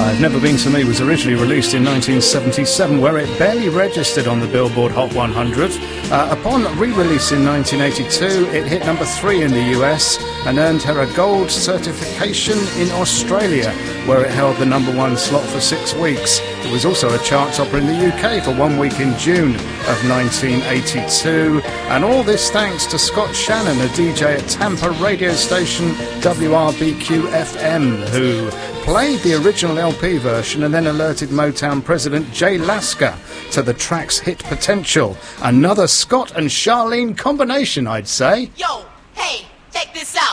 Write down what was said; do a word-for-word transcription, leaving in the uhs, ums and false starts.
I've Never Been To Me was originally released in nineteen seventy-seven, where it barely registered on the Billboard Hot one hundred. Uh, upon re-release in nineteen eighty-two, it hit number three in the U S and earned her a gold certification in Australia, where it held the number one slot for six weeks. It was also a chart topper in the U K for one week in June of nineteen eighty-two. And all this thanks to Scott Shannon, a D J at Tampa radio station W R B Q F M, who played the original L P version and then alerted Motown president Jay Lasker to the track's hit potential. Another Scott and Charlene combination, I'd say. Yo, hey, check this out.